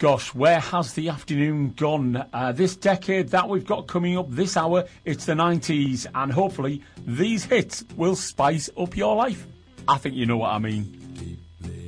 Gosh, where has the afternoon gone? This decade that we've got coming up this hour, it's the 90s, and hopefully these hits will spice up your life. I think you know what I mean.